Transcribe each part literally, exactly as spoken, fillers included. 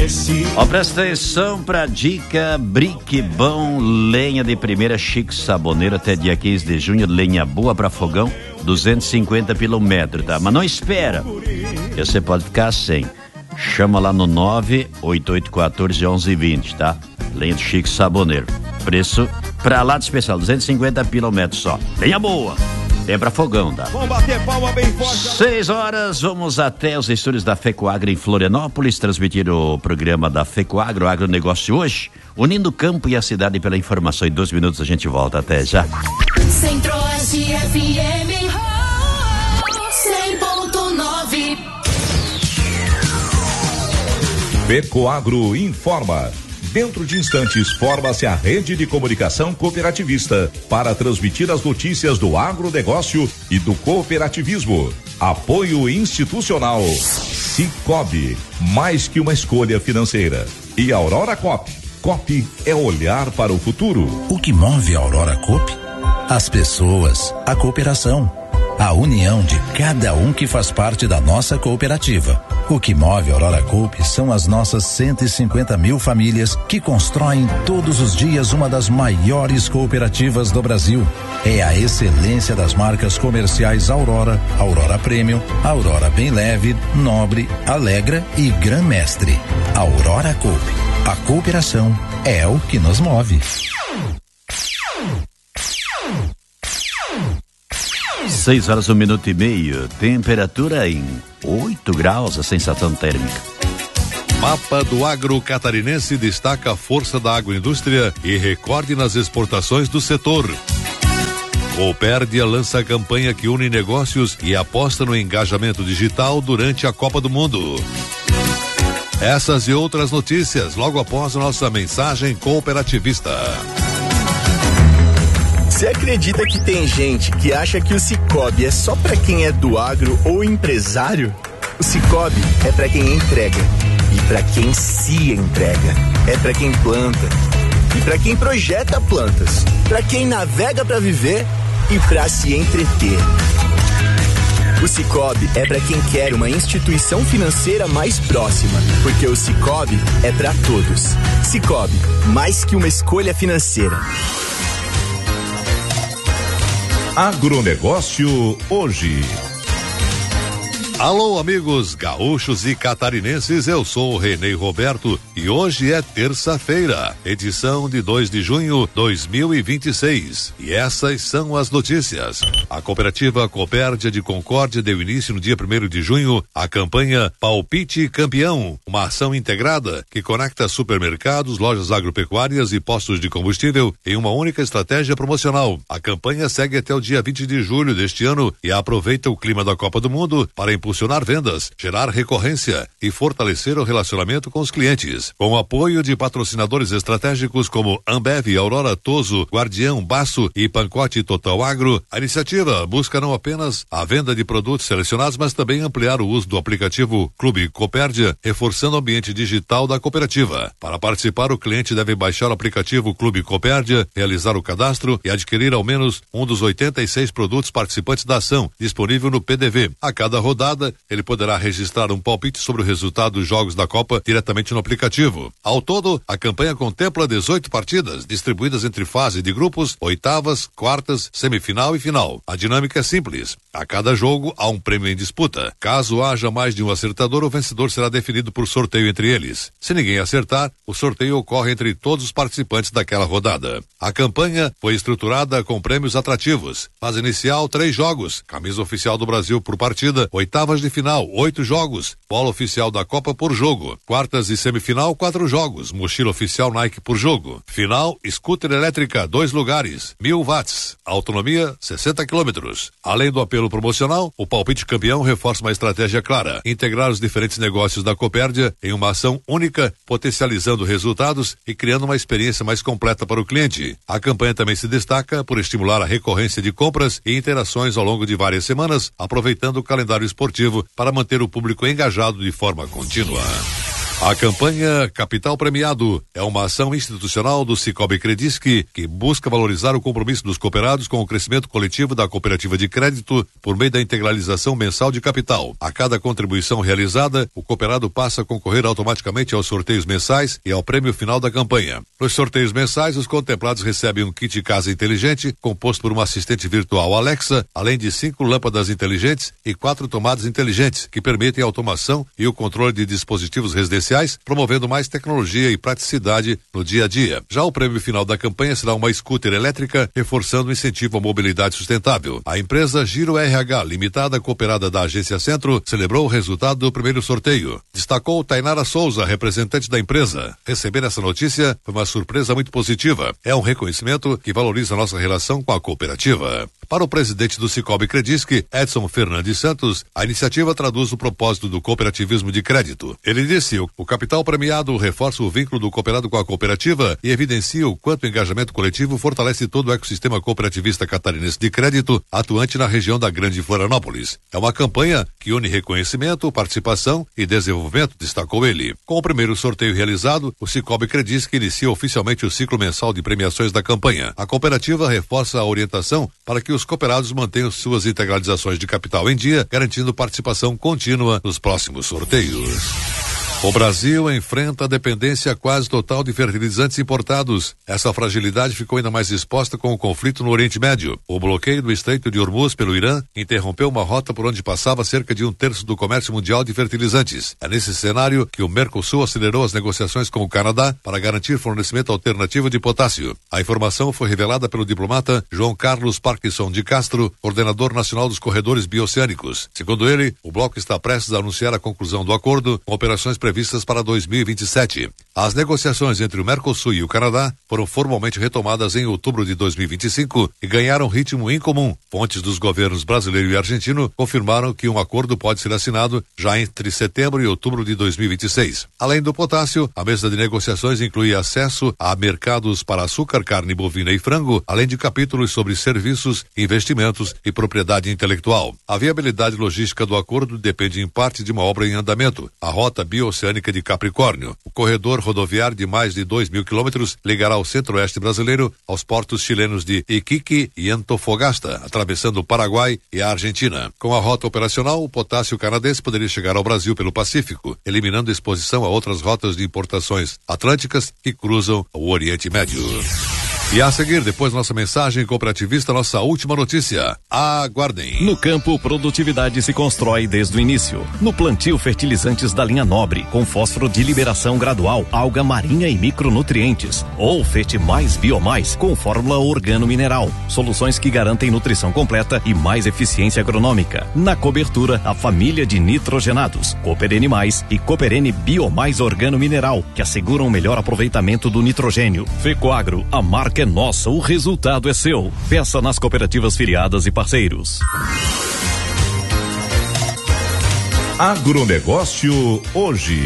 Ó, presta atenção pra dica Briquibão, lenha de primeira Chique Saboneiro até dia quinze de junho, lenha boa pra fogão, duzentos e cinquenta pelo metro, tá? Mas não espera, você pode ficar sem. Chama lá no nove oito oito um quatro um um dois zero, tá? Lenha do Chique Saboneiro. Preço pra lá de especial, duzentos e cinquenta pelo metro só. Lenha boa. É pra fogão, tá? Vamos bater palma bem forte. Seis horas, vamos até os estúdios da FECOAGRO em Florianópolis, transmitir o programa da FECOAGRO, Agronegócio hoje, unindo o campo e a cidade pela informação. Em dois minutos a gente volta, até já. Centro-Oeste F M cem ponto nove. FECOAGRO informa. Dentro de instantes, forma-se a rede de comunicação cooperativista para transmitir as notícias do agronegócio e do cooperativismo. Apoio institucional. Cicobi, mais que uma escolha financeira. E Aurora Coop. Coop é olhar para o futuro. O que move a Aurora Coop? As pessoas, a cooperação, a união de cada um que faz parte da nossa cooperativa. O que move a Aurora Coop são as nossas cento e cinquenta mil famílias que constroem todos os dias uma das maiores cooperativas do Brasil. É a excelência das marcas comerciais Aurora, Aurora Premium, Aurora Bem Leve, Nobre, Alegra e Gran Mestre. Aurora Coop. A cooperação é o que nos move. Seis horas, um minuto e meio, temperatura em oito graus, a sensação térmica. Mapa do Agro Catarinense destaca a força da agroindústria e recorde nas exportações do setor. Coopérdia lança a campanha que une negócios e aposta no engajamento digital durante a Copa do Mundo. Essas e outras notícias logo após a nossa mensagem cooperativista. Você acredita que tem gente que acha que o Cicobi é só pra quem é do agro ou empresário? O Cicobi é pra quem entrega e pra quem se entrega. É pra quem planta e pra quem projeta plantas. Pra quem navega pra viver e pra se entreter. O Cicobi é pra quem quer uma instituição financeira mais próxima, porque o Cicobi é pra todos. Cicobi, mais que uma escolha financeira. Agronegócio hoje. Alô, amigos gaúchos e catarinenses, eu sou o Renê Roberto e hoje é terça-feira, edição de dois de junho de dois mil e vinte e seis. E essas são as notícias. A cooperativa Coopérdia de Concórdia deu início no dia primeiro de junho à campanha Palpite Campeão, uma ação integrada que conecta supermercados, lojas agropecuárias e postos de combustível em uma única estratégia promocional. A campanha segue até o dia vinte de julho deste ano e aproveita o clima da Copa do Mundo para impulsionar Impulsionar vendas, gerar recorrência e fortalecer o relacionamento com os clientes. Com o apoio de patrocinadores estratégicos como Ambev, Aurora, Toso, Guardião, Baço e Pancote Total Agro, a iniciativa busca não apenas a venda de produtos selecionados, mas também ampliar o uso do aplicativo Clube Coopérdia, reforçando o ambiente digital da cooperativa. Para participar, o cliente deve baixar o aplicativo Clube Coopérdia, realizar o cadastro e adquirir ao menos um dos oitenta e seis produtos participantes da ação, disponível no P D V. A cada rodada, ele poderá registrar um palpite sobre o resultado dos jogos da Copa diretamente no aplicativo. Ao todo, a campanha contempla dezoito partidas, distribuídas entre fase de grupos, oitavas, quartas, semifinal e final. A dinâmica é simples. A cada jogo, há um prêmio em disputa. Caso haja mais de um acertador, o vencedor será definido por sorteio entre eles. Se ninguém acertar, o sorteio ocorre entre todos os participantes daquela rodada. A campanha foi estruturada com prêmios atrativos. Fase inicial, três jogos. Camisa oficial do Brasil por partida, oitavas de final, oito jogos. Bola oficial da Copa por jogo. Quartas e semifinal, quatro jogos. Mochila oficial Nike por jogo. Final, scooter elétrica, dois lugares, mil watts. Autonomia, sessenta quilômetros. Além do apelo promocional, o Palpite Campeão reforça uma estratégia clara: integrar os diferentes negócios da Coopérdia em uma ação única, potencializando resultados e criando uma experiência mais completa para o cliente. A campanha também se destaca por estimular a recorrência de compras e interações ao longo de várias semanas, aproveitando o calendário esportivo para manter o público engajado de forma contínua. A campanha Capital Premiado é uma ação institucional do Sicoob Credisc que busca valorizar o compromisso dos cooperados com o crescimento coletivo da cooperativa de crédito por meio da integralização mensal de capital. A cada contribuição realizada, o cooperado passa a concorrer automaticamente aos sorteios mensais e ao prêmio final da campanha. Nos sorteios mensais, os contemplados recebem um kit casa inteligente composto por uma assistente virtual Alexa, além de cinco lâmpadas inteligentes e quatro tomadas inteligentes que permitem a automação e o controle de dispositivos residenciais, promovendo mais tecnologia e praticidade no dia a dia. Já o prêmio final da campanha será uma scooter elétrica, reforçando o incentivo à mobilidade sustentável. A empresa Giro R H Limitada, cooperada da Agência Centro, celebrou o resultado do primeiro sorteio. Destacou Tainara Souza, representante da empresa. Receber essa notícia foi uma surpresa muito positiva. É um reconhecimento que valoriza a nossa relação com a cooperativa. Para o presidente do Sicoob Credisc, Edson Fernandes Santos, a iniciativa traduz o propósito do cooperativismo de crédito. Ele disse: o capital premiado reforça o vínculo do cooperado com a cooperativa e evidencia o quanto o engajamento coletivo fortalece todo o ecossistema cooperativista catarinense de crédito atuante na região da Grande Florianópolis. É uma campanha que une reconhecimento, participação e desenvolvimento, destacou ele. Com o primeiro sorteio realizado, o Sicoob Credisc inicia oficialmente o ciclo mensal de premiações da campanha. A cooperativa reforça a orientação para que os cooperados mantenham suas integralizações de capital em dia, garantindo participação contínua nos próximos sorteios. O Brasil enfrenta a dependência quase total de fertilizantes importados. Essa fragilidade ficou ainda mais exposta com o conflito no Oriente Médio. O bloqueio do Estreito de Hormuz pelo Irã interrompeu uma rota por onde passava cerca de um terço do comércio mundial de fertilizantes. É nesse cenário que o Mercosul acelerou as negociações com o Canadá para garantir fornecimento alternativo de potássio. A informação foi revelada pelo diplomata João Carlos Parkinson de Castro, coordenador nacional dos corredores bioceânicos. Segundo ele, o bloco está prestes a anunciar a conclusão do acordo com operações previstas previstas para dois mil e vinte e sete. As negociações entre o Mercosul e o Canadá foram formalmente retomadas em outubro de dois mil e vinte e cinco e ganharam ritmo incomum. Fontes dos governos brasileiro e argentino confirmaram que um acordo pode ser assinado já entre setembro e outubro de dois mil e vinte e seis. Além do potássio, a mesa de negociações inclui acesso a mercados para açúcar, carne bovina e frango, além de capítulos sobre serviços, investimentos e propriedade intelectual. A viabilidade logística do acordo depende em parte de uma obra em andamento, a rota bioceânica de Capricórnio. O corredor rodoviário de mais de dois mil quilômetros ligará o centro-oeste brasileiro aos portos chilenos de Iquique e Antofagasta, atravessando o Paraguai e a Argentina. Com a rota operacional, o potássio canadense poderia chegar ao Brasil pelo Pacífico, eliminando exposição a outras rotas de importações atlânticas que cruzam o Oriente Médio. E a seguir, depois da nossa mensagem cooperativista, nossa última notícia. Aguardem. No campo, produtividade se constrói desde o início. No plantio, fertilizantes da linha Nobre, com fósforo de liberação gradual, alga marinha e micronutrientes. Ou Fete Mais Biomais, com fórmula organo-mineral. Soluções que garantem nutrição completa e mais eficiência agronômica. Na cobertura, a família de nitrogenados, Cooperene Mais e Cooperene Biomais Organo-Mineral, que asseguram o melhor aproveitamento do nitrogênio. Fecoagro, a marca é nossa, o resultado é seu. Peça nas cooperativas filiadas e parceiros. Agronegócio hoje.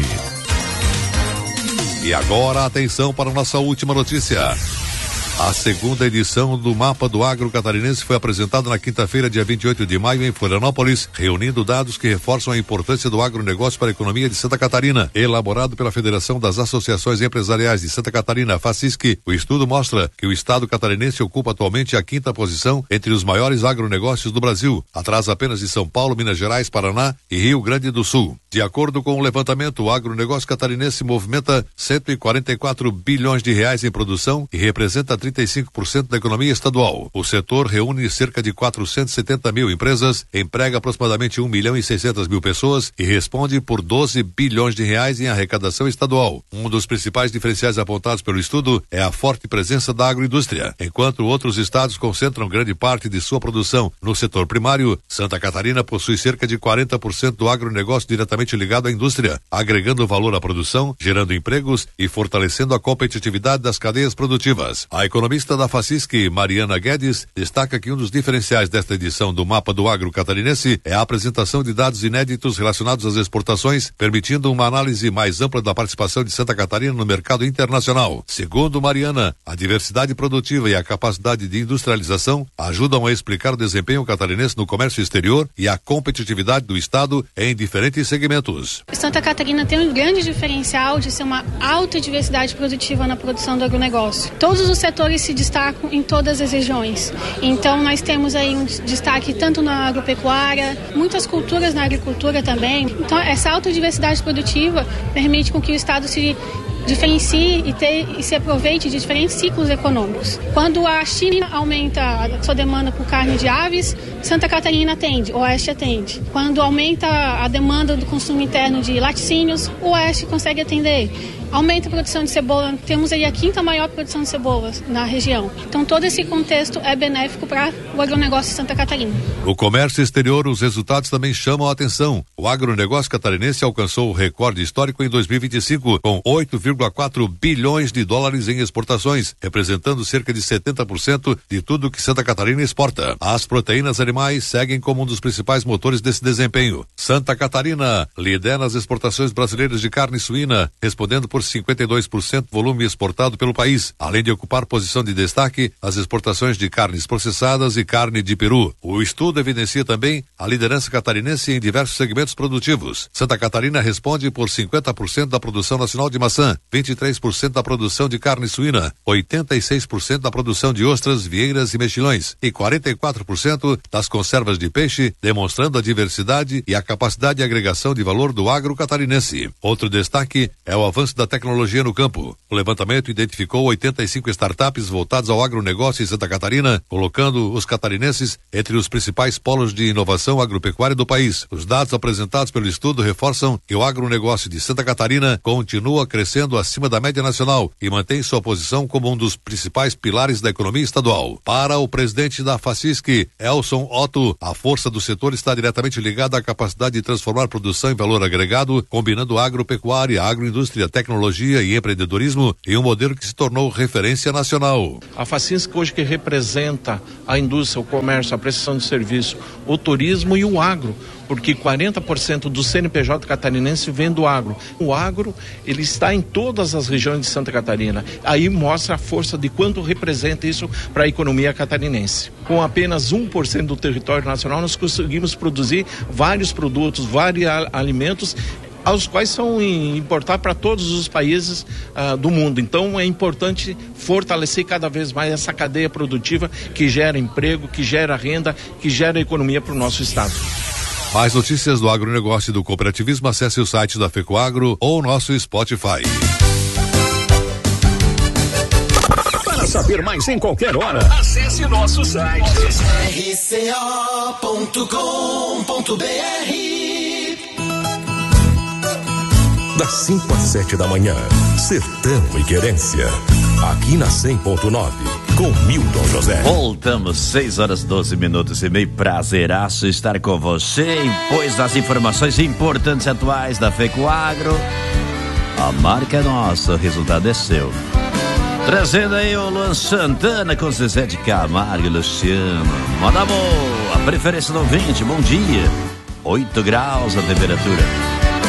E agora, atenção para a nossa última notícia. A segunda edição do Mapa do Agro Catarinense foi apresentada na quinta-feira, dia vinte e oito de maio, em Florianópolis, reunindo dados que reforçam a importância do agronegócio para a economia de Santa Catarina. Elaborado pela Federação das Associações Empresariais de Santa Catarina, FACISC, o estudo mostra que o estado catarinense ocupa atualmente a quinta posição entre os maiores agronegócios do Brasil, atrás apenas de São Paulo, Minas Gerais, Paraná e Rio Grande do Sul. De acordo com o levantamento, o agronegócio catarinense movimenta cento e quarenta e quatro bilhões de reais em produção e representa trinta e cinco por cento da economia estadual. O setor reúne cerca de quatrocentas e setenta mil empresas, emprega aproximadamente um milhão e seiscentas mil pessoas e responde por doze bilhões de reais em arrecadação estadual. Um dos principais diferenciais apontados pelo estudo é a forte presença da agroindústria. Enquanto outros estados concentram grande parte de sua produção no setor primário, Santa Catarina possui cerca de quarenta por cento do agronegócio diretamente ligado à indústria, agregando valor à produção, gerando empregos e fortalecendo a competitividade das cadeias produtivas. A economista da FACISC, Mariana Guedes, destaca que um dos diferenciais desta edição do Mapa do Agro Catarinense é a apresentação de dados inéditos relacionados às exportações, permitindo uma análise mais ampla da participação de Santa Catarina no mercado internacional. Segundo Mariana, a diversidade produtiva e a capacidade de industrialização ajudam a explicar o desempenho catarinense no comércio exterior e a competitividade do estado em diferentes segmentos. alimentos. Santa Catarina tem um grande diferencial de ser uma alta diversidade produtiva na produção do agronegócio. Todos os setores se destacam em todas as regiões. Então nós temos aí um destaque tanto na agropecuária, muitas culturas na agricultura também. Então essa alta diversidade produtiva permite com que o estado se diferencie e, ter, e se aproveite de diferentes ciclos econômicos. Quando a China aumenta a sua demanda por carne de aves, Santa Catarina atende, o Oeste atende. Quando aumenta a demanda do consumo interno de laticínios, o Oeste consegue atender. Aumenta a produção de cebola, temos aí a quinta maior produção de cebolas na região. Então todo esse contexto é benéfico para o agronegócio de Santa Catarina. No comércio exterior, os resultados também chamam a atenção. O agronegócio catarinense alcançou o recorde histórico em dois mil e vinte e cinco, com oito vírgula quatro bilhões de dólares em exportações, representando cerca de setenta por cento de tudo que Santa Catarina exporta. As proteínas animais seguem como um dos principais motores desse desempenho. Santa Catarina lidera as exportações brasileiras de carne suína, respondendo por cinquenta e dois por cento do volume exportado pelo país, além de ocupar posição de destaque as exportações de carnes processadas e carne de peru. O estudo evidencia também a liderança catarinense em diversos segmentos produtivos. Santa Catarina responde por cinquenta por cento da produção nacional de maçã, vinte e três por cento da produção de carne suína, oitenta e seis por cento da produção de ostras, vieiras e mexilhões e quarenta e quatro por cento das conservas de peixe, demonstrando a diversidade e a capacidade de agregação de valor do agro catarinense. Outro destaque é o avanço da tecnologia no campo. O levantamento identificou oitenta e cinco startups voltadas ao agronegócio em Santa Catarina, colocando os catarinenses entre os principais polos de inovação agropecuária do país. Os dados apresentados pelo estudo reforçam que o agronegócio de Santa Catarina continua crescendo acima da média nacional e mantém sua posição como um dos principais pilares da economia estadual. Para o presidente da FACISC, Elson Otto, a força do setor está diretamente ligada à capacidade de transformar produção em valor agregado, combinando agropecuária, agroindústria, tecnologia e empreendedorismo em um modelo que se tornou referência nacional. A FACISC hoje que representa a indústria, o comércio, a prestação de serviço, o turismo e o agro, porque quarenta por cento do C N P J catarinense vem do agro. O agro, ele está em todas as regiões de Santa Catarina. Aí mostra a força de quanto representa isso para a economia catarinense. Com apenas um por cento do território nacional, nós conseguimos produzir vários produtos, vários alimentos, aos quais são importar para todos os países uh, do mundo. Então é importante fortalecer cada vez mais essa cadeia produtiva que gera emprego, que gera renda, que gera economia para o nosso estado. Mais notícias do agronegócio e do cooperativismo, acesse o site da FECOAGRO ou nosso Spotify. Para saber mais em qualquer hora, acesse nosso site r c o ponto com ponto b r. Das cinco às sete da manhã, Sertão e Querência, aqui na cem ponto nove, com Milton José. Voltamos, seis horas doze minutos e meio, prazeraço estar com você, pois das informações importantes atuais da FECOAGRO, a marca é nossa, o resultado é seu. Trazendo aí o Luan Santana com Zezé de Camargo e Luciano. Manda boa, a preferência do ouvinte, bom dia, oito graus a temperatura.